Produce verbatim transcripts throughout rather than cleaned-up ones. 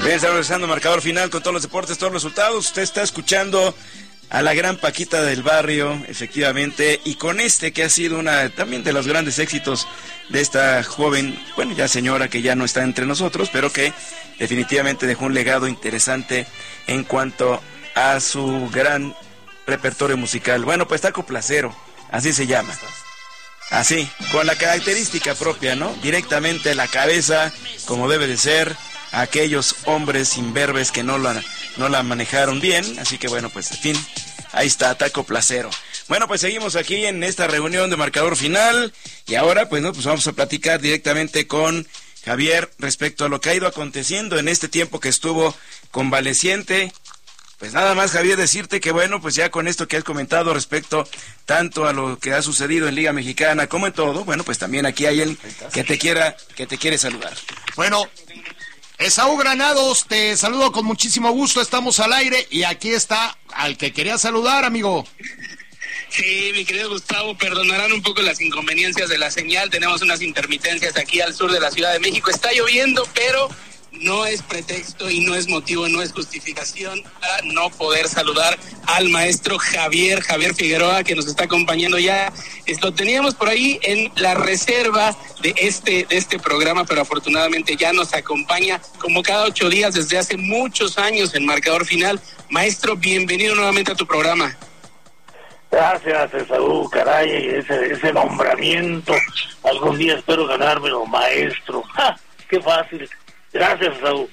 Bien, está regresando Marcador Final con todos los deportes, todos los resultados. Usted está escuchando a la gran Paquita del Barrio, efectivamente, y con este que ha sido una también de los grandes éxitos de esta joven, bueno, ya señora que ya no está entre nosotros, pero que definitivamente dejó un legado interesante en cuanto a su gran repertorio musical. Bueno, pues Taco Placero, así se llama. Así, con la característica propia, ¿no? Directamente la cabeza, como debe de ser, a aquellos hombres imberbes que no la, no la manejaron bien. Así que bueno, pues en fin, ahí está Taco Placero. Bueno, pues seguimos aquí en esta reunión de Marcador Final. Y ahora, pues no, pues vamos a platicar directamente con Javier respecto a lo que ha ido aconteciendo en este tiempo que estuvo convaleciente. Pues nada más, Javier, decirte que bueno, pues ya con esto que has comentado respecto tanto a lo que ha sucedido en Liga Mexicana como en todo, bueno, pues también aquí hay alguien que te quiera, que te quiere saludar. Bueno, Esaú Granados, te saludo con muchísimo gusto, estamos al aire y aquí está al que quería saludar, amigo. Sí, mi querido Gustavo, perdonarán un poco las inconveniencias de la señal, tenemos unas intermitencias aquí al sur de la Ciudad de México, está lloviendo, pero no es pretexto y no es motivo, no es justificación para no poder saludar al maestro Javier, Javier Figueroa, que nos está acompañando ya. Lo teníamos por ahí en la reserva de este, de este programa, pero afortunadamente ya nos acompaña como cada ocho días desde hace muchos años en Marcador Final. Maestro, bienvenido nuevamente a tu programa. Gracias, Esaú, caray, ese, ese nombramiento, algún día espero ganármelo, maestro. ¡Ja! ¡Qué fácil! Gracias, Esaú.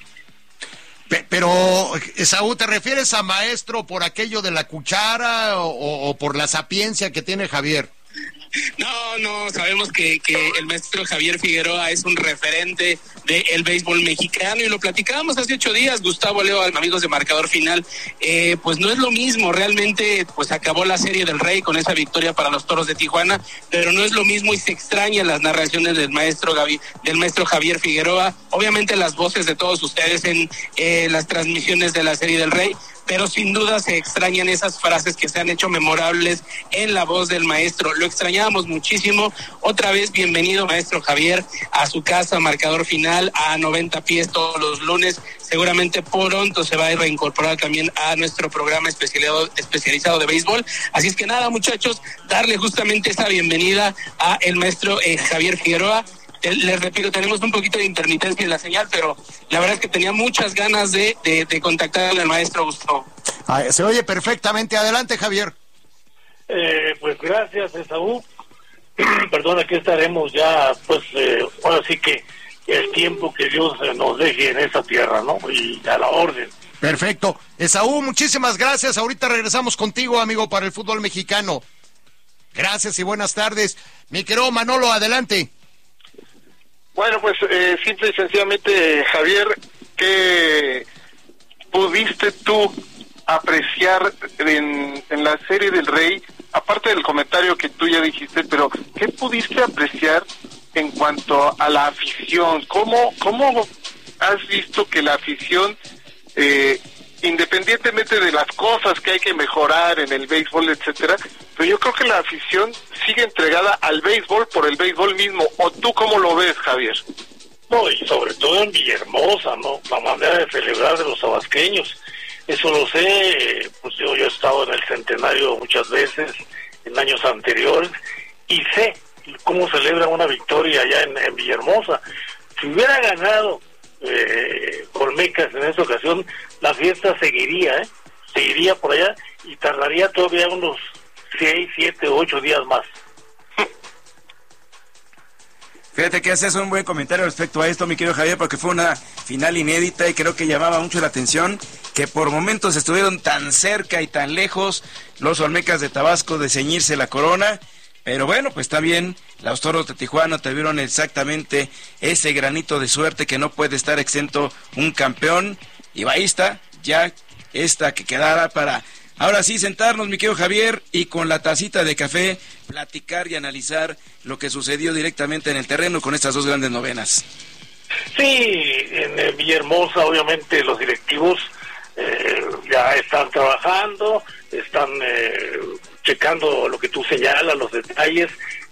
Pero, Esaú, ¿te refieres a maestro por aquello de la cuchara o, o por la sapiencia que tiene Javier? No, no, sabemos que, que el maestro Javier Figueroa es un referente del béisbol mexicano y lo platicábamos hace ocho días, Gustavo, Leo, amigos de Marcador Final, eh, pues no es lo mismo, realmente pues acabó la Serie del Rey con esa victoria para los Toros de Tijuana, pero no es lo mismo y se extrañan las narraciones del maestro Gavi, del maestro Javier Figueroa, obviamente las voces de todos ustedes en eh, las transmisiones de la Serie del Rey, pero sin duda se extrañan esas frases que se han hecho memorables en la voz del maestro. Lo extrañábamos muchísimo. Otra vez, bienvenido, maestro Javier, a su casa, Marcador Final, a noventa pies todos los lunes. Seguramente pronto se va a reincorporar también a nuestro programa especializado, especializado de béisbol. Así es que nada, muchachos, darle justamente esa bienvenida a el maestro eh, Javier Figueroa. Les repito, tenemos un poquito de intermitencia en la señal, pero la verdad es que tenía muchas ganas de, de, de contactar al maestro Gustavo. Ah, se oye perfectamente. Adelante, Javier. Eh, pues gracias, Esaú. Perdón, aquí estaremos ya, pues, eh, ahora sí que es tiempo que Dios nos deje en esa tierra, ¿no? Y a la orden. Perfecto. Esaú, muchísimas gracias. Ahorita regresamos contigo, amigo, para el fútbol mexicano. Gracias y buenas tardes. Mi querido Manolo, adelante. Bueno, pues eh, simple y sencillamente, Javier, ¿qué pudiste tú apreciar en, en la Serie del Rey? Aparte del comentario que tú ya dijiste, pero ¿qué pudiste apreciar en cuanto a la afición? ¿Cómo, cómo has visto que la afición, eh, independientemente de las cosas que hay que mejorar en el béisbol, etcétera, pero yo creo que la afición sigue entregada al béisbol por el béisbol mismo? ¿O tú cómo lo ves, Javier? No, y sobre todo en Villahermosa, ¿no? La manera de celebrar de los tabasqueños. Eso lo sé, pues yo, yo he estado en el centenario muchas veces, en años anteriores, y sé cómo celebra una victoria allá en, en Villahermosa. Si hubiera ganado eh, Olmecas en esta ocasión, la fiesta seguiría, ¿eh? Seguiría por allá y tardaría todavía unos seis, siete, ocho días más. Fíjate que haces un buen comentario respecto a esto, mi querido Javier, porque fue una final inédita y creo que llamaba mucho la atención que por momentos estuvieron tan cerca y tan lejos los Olmecas de Tabasco de ceñirse la corona, pero bueno, pues está bien, los Toros de Tijuana tuvieron exactamente ese granito de suerte que no puede estar exento un campeón, y ahí está, ya esta que quedara para... Ahora sí, sentarnos, mi querido Javier, y con la tacita de café, platicar y analizar lo que sucedió directamente en el terreno con estas dos grandes novenas. Sí, en eh, Villahermosa, obviamente, los directivos eh, ya están trabajando, están eh, checando lo que tú señalas, los detalles,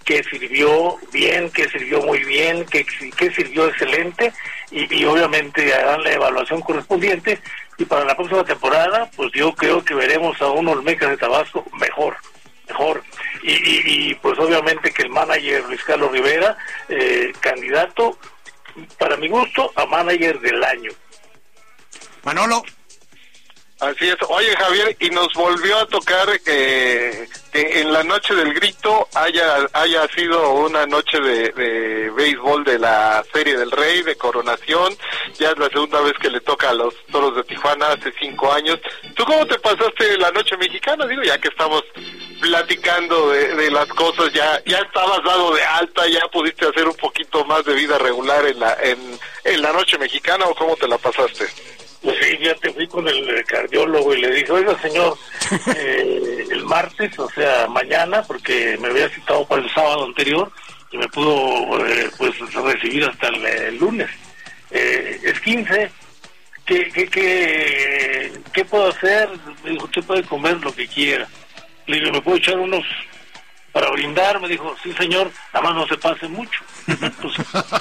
que sirvió bien, que sirvió muy bien, que, que sirvió excelente, y, y obviamente harán la evaluación correspondiente, y para la próxima temporada, pues yo creo que veremos a un Olmecas de Tabasco mejor, mejor, y, y, y pues obviamente que el manager Luis Carlos Rivera, eh, candidato, para mi gusto, a manager del año. Manolo. Así es. Oye, Javier, y nos volvió a tocar eh, que en la noche del grito haya haya sido una noche de, de béisbol de la Serie del Rey, de coronación. Ya es la segunda vez que le toca a los Toros de Tijuana, hace cinco años. ¿Tú cómo te pasaste la noche mexicana? Digo, ya que estamos platicando de, de las cosas, ya ya estabas dado de alta, ya pudiste hacer un poquito más de vida regular en la en, en la noche mexicana, ¿o cómo te la pasaste? Pues sí, ya te fui con el cardiólogo y le dije, oiga señor, eh, el martes, o sea, mañana, porque me había citado para el sábado anterior y me pudo eh, pues recibir hasta el, el lunes. Eh, es quince, ¿qué, qué, qué, ¿qué puedo hacer? Me dijo, usted puede comer lo que quiera. Le digo, ¿me puedo echar unos para brindar? Me dijo, sí señor, nada más no se pase mucho. Pues,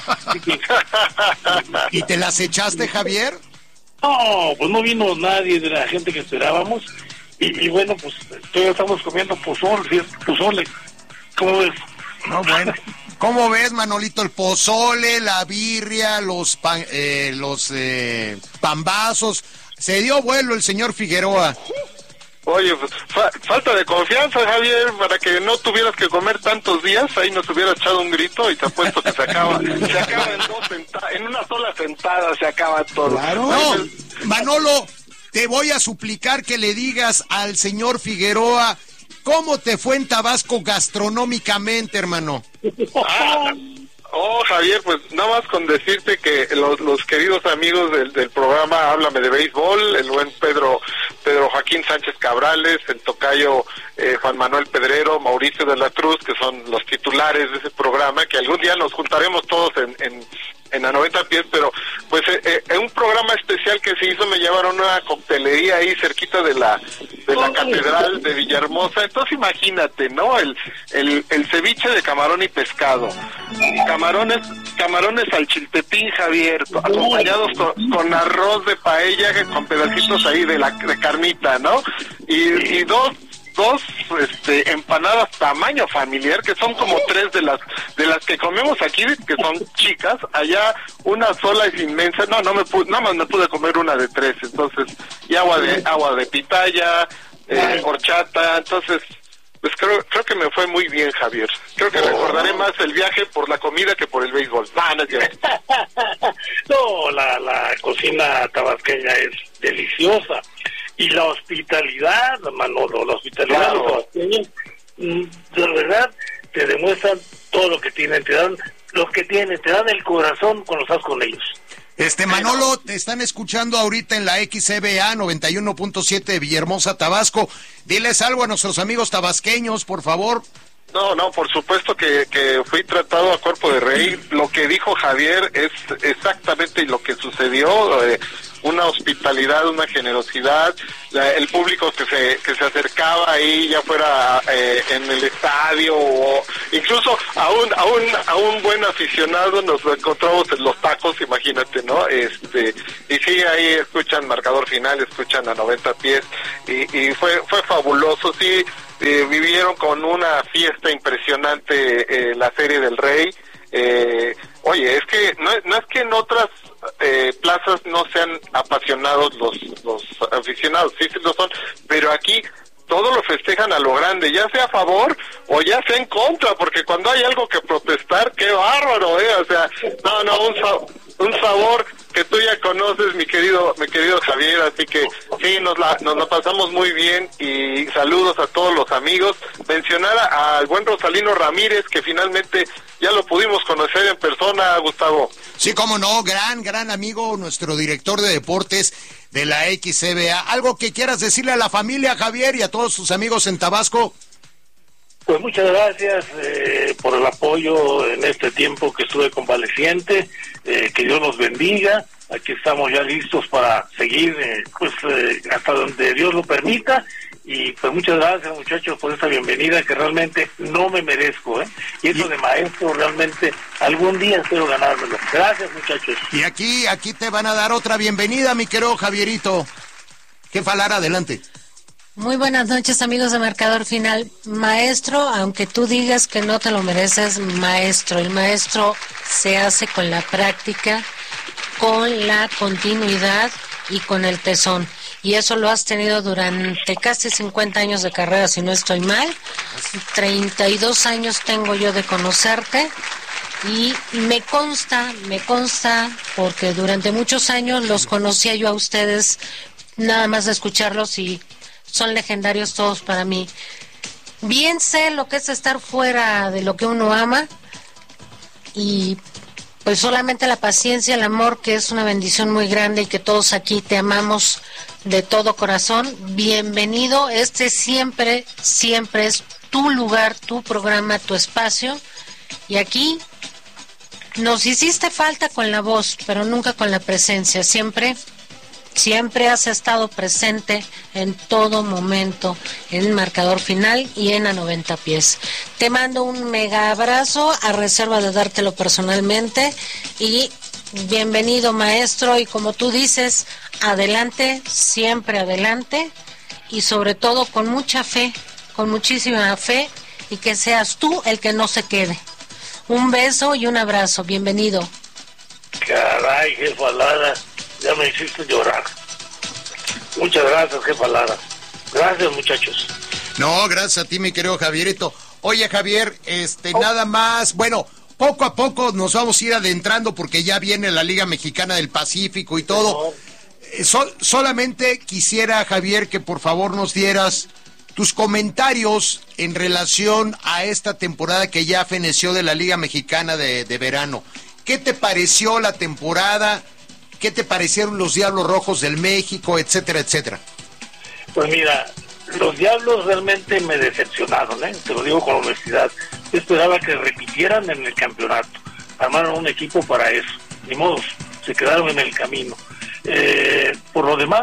¿y te las echaste, Javier? No, pues no vino nadie de la gente que esperábamos, y, y bueno, pues todavía estamos comiendo pozole, pozole, ¿cómo ves? No, bueno, ¿cómo ves, Manolito? El pozole, la birria, los pan, eh, los eh, pambazos, se dio vuelo el señor Figueroa. Oye, pues, fa falta de confianza, Javier, para que no tuvieras que comer tantos días, ahí nos hubieras echado un grito y te apuesto que se acaba, se acaba en dos sentadas, en una sola sentada se acaba todo. Claro. No, Manolo, te voy a suplicar que le digas al señor Figueroa cómo te fue en Tabasco gastronómicamente, hermano. Ah, oh, Javier, pues nada más con decirte que los, los queridos amigos del, del programa Háblame de Béisbol, el buen Pedro Pedro Joaquín Sánchez Cabrales, el tocayo eh, Juan Manuel Pedrero, Mauricio de la Cruz, que son los titulares de ese programa, que algún día nos juntaremos todos en, en, en a noventa pies, pero pues eh, eh, en un programa especial que se hizo me llevaron a una coctelería ahí cerquita de la de la catedral de Villahermosa. Entonces imagínate, ¿no? El, el, el ceviche de camarón y pescado, camarones camarones al chiltepín, Javier, acompañados con, con arroz de paella con pedacitos ahí de la de carnita, ¿no? Y, y dos dos este empanadas tamaño familiar, que son como tres de las de las que comemos aquí, que son chicas. Allá una sola es inmensa. No, no me pude, nada más me pude comer una de tres. Entonces, y agua de agua de pitaya, eh, horchata. Entonces, pues creo creo que me fue muy bien, Javier. Creo que recordaré más el viaje por la comida que por el béisbol. No, no es cierto. No, la, la cocina tabasqueña es deliciosa. Y la hospitalidad, Manolo, la hospitalidad de los tabasqueños, de verdad, te demuestran todo lo que tienen, te dan, los que tienen, te dan el corazón cuando estás con ellos. Este, Manolo, te están escuchando ahorita en la X C B A noventa y uno punto siete de Villahermosa, Tabasco. Diles algo a nuestros amigos tabasqueños, por favor. No, no, por supuesto que, que fui tratado a cuerpo de rey. Lo que dijo Javier es exactamente lo que sucedió. Eh, una hospitalidad, una generosidad, la, el público que se que se acercaba ahí, ya fuera eh, en el estadio o incluso a un a un a un buen aficionado nos lo encontramos en los tacos, imagínate, ¿no? Este y sí, ahí escuchan Marcador Final, escuchan a noventa pies y, y fue fue fabuloso, sí. Eh, vivieron con una fiesta impresionante eh, la Serie del Rey. Eh, oye, es que no, no es que en otras eh, plazas no sean apasionados los los aficionados, sí, sí lo son, pero aquí todo lo festejan a lo grande, ya sea a favor o ya sea en contra, porque cuando hay algo que protestar, qué bárbaro, eh, o sea, no, no, un, un sabor que tú ya conoces, mi querido mi querido Javier, así que sí, nos la nos la pasamos muy bien y saludos a todos los amigos. Mencionar a, al buen Rosalino Ramírez, que finalmente ya lo pudimos conocer en persona, Gustavo. Sí, cómo no, gran, gran amigo, nuestro director de deportes de la X C B A. ¿Algo que quieras decirle a la familia, Javier, y a todos sus amigos en Tabasco? Pues muchas gracias eh, por el apoyo en este tiempo que estuve convaleciente, eh, que Dios los bendiga. Aquí estamos ya listos para seguir, eh, pues eh, hasta donde Dios lo permita, Y pues muchas gracias, muchachos, por esta bienvenida que realmente no me merezco, ¿eh? Y eso de maestro realmente algún día espero ganármelo. Gracias, muchachos. Y aquí, aquí te van a dar otra bienvenida, mi querido Javierito. Jefa Lara, adelante. Muy buenas noches, amigos de Marcador Final. Maestro, aunque tú digas que no te lo mereces, maestro, el maestro se hace con la práctica, con la continuidad y con el tesón. Y eso lo has tenido durante casi cincuenta años de carrera, si no estoy mal. treinta y dos años tengo yo de conocerte. Y me consta, me consta, porque durante muchos años los conocía yo a ustedes, nada más de escucharlos, y son legendarios todos para mí. Bien sé lo que es estar fuera de lo que uno ama, y pues solamente la paciencia, el amor, que es una bendición muy grande y que todos aquí te amamos de todo corazón. Bienvenido, este siempre, siempre es tu lugar, tu programa, tu espacio, y aquí nos hiciste falta con la voz, pero nunca con la presencia. Siempre, siempre has estado presente en todo momento en Marcador Final y en A noventa Pies. Te mando un mega abrazo a reserva de dártelo personalmente, y bienvenido, maestro, y como tú dices, adelante, siempre adelante, y sobre todo con mucha fe, con muchísima fe, y que seas tú el que no se quede. Un beso y un abrazo, bienvenido. Caray, jefa Lara, ya me hiciste llorar. Muchas gracias, jefa Lara. Gracias, muchachos. No, gracias a ti, mi querido Javierito. Oye, Javier, este, oh. nada más, bueno, poco a poco nos vamos a ir adentrando porque ya viene la Liga Mexicana del Pacífico y todo. Eh, sol, solamente quisiera, Javier, que por favor nos dieras tus comentarios en relación a esta temporada que ya feneció de la Liga Mexicana de, de verano. ¿Qué te pareció la temporada? ¿Qué te parecieron los Diablos Rojos del México, etcétera, etcétera? Pues mira, los Diablos realmente me decepcionaron, ¿eh? Te lo digo con honestidad. Yo esperaba que repitieran en el campeonato. Armaron un equipo para eso. Ni modo, se quedaron en el camino. Eh, por lo demás,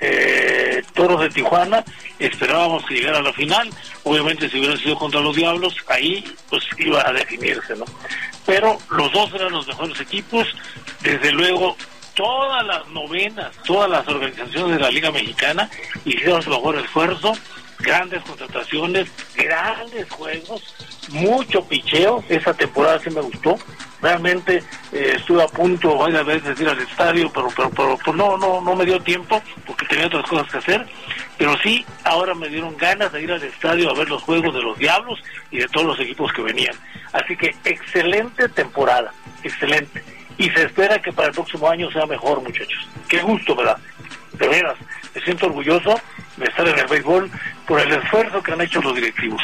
eh, Toros de Tijuana, esperábamos que llegara a la final. Obviamente, si hubiera sido contra los Diablos, ahí pues iba a definirse, ¿no? Pero los dos eran los mejores equipos. Desde luego, todas las novenas, todas las organizaciones de la Liga Mexicana hicieron su mejor esfuerzo. Grandes contrataciones, grandes juegos, mucho picheo. Esa temporada sí me gustó. Realmente eh, estuve a punto varias veces de ir al estadio, pero, pero, pero, pero no, no, no me dio tiempo porque tenía otras cosas que hacer. Pero sí, ahora me dieron ganas de ir al estadio a ver los juegos de los Diablos y de todos los equipos que venían. Así que excelente temporada, excelente. Y se espera que para el próximo año sea mejor, muchachos. Qué gusto, ¿verdad? De veras, me siento orgulloso de estar en el béisbol por el esfuerzo que han hecho los directivos.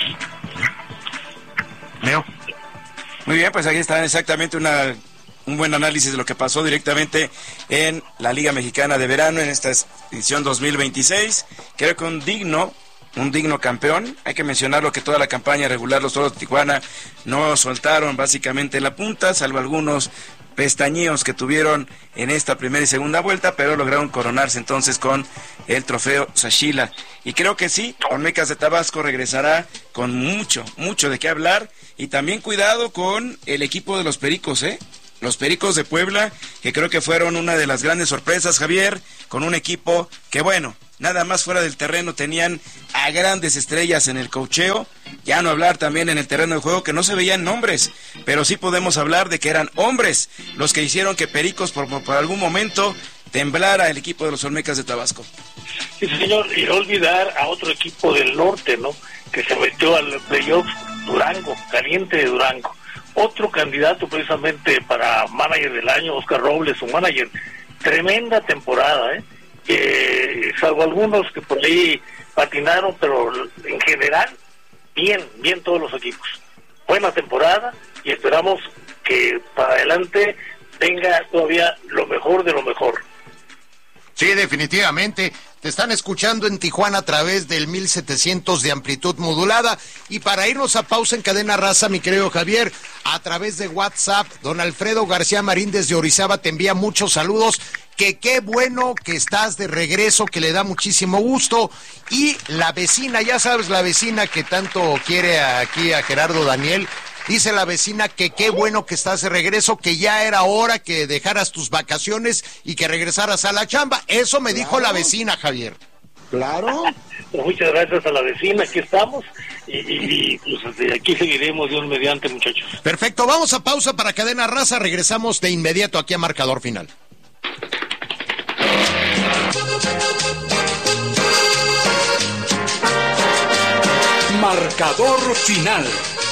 Leo. Muy bien, pues aquí está exactamente una, un buen análisis de lo que pasó directamente en la Liga Mexicana de Verano en esta edición dos mil veintiséis. Creo que un digno, un digno campeón. Hay que mencionarlo que toda la campaña regular los Toros de Tijuana no soltaron básicamente la punta, salvo algunos pestañeos que tuvieron en esta primera y segunda vuelta, pero lograron coronarse entonces con el trofeo Sachila. Y creo que sí, Olmecas de Tabasco regresará con mucho, mucho de qué hablar. Y también cuidado con el equipo de los Pericos, ¿eh? Los Pericos de Puebla, que creo que fueron una de las grandes sorpresas, Javier, con un equipo que, bueno, nada más fuera del terreno tenían a grandes estrellas en el coacheo. Ya no hablar también en el terreno de juego que no se veían nombres, pero sí podemos hablar de que eran hombres los que hicieron que Pericos por, por algún momento temblara el equipo de los Olmecas de Tabasco. Sí, señor, y no olvidar a otro equipo del norte, ¿no? Que se metió al playoff, Durango, Caliente de Durango. Otro candidato precisamente para manager del año, Oscar Robles, su manager. Tremenda temporada, ¿eh? Que, salvo algunos que por ahí patinaron, pero en general, bien, bien todos los equipos. Buena temporada y esperamos que para adelante venga todavía lo mejor de lo mejor. Sí, definitivamente. Te están escuchando en Tijuana a través del mil setecientos de amplitud modulada. Y para irnos a pausa en Cadena Raza, mi querido Javier, a través de WhatsApp, don Alfredo García Marín desde Orizaba te envía muchos saludos. que qué bueno que estás de regreso, que le da muchísimo gusto. Y la vecina, ya sabes, la vecina que tanto quiere aquí a Gerardo Daniel, dice la vecina que qué bueno que estás de regreso, que ya era hora que dejaras tus vacaciones y que regresaras a la chamba. Eso me claro. dijo la vecina, Javier. Claro. Pues muchas gracias a la vecina, aquí estamos y, y, y pues de aquí seguiremos Dios mediante, muchachos. Perfecto, vamos a pausa para Cadena Raza, regresamos de inmediato aquí a Marcador Final. Marcador Final.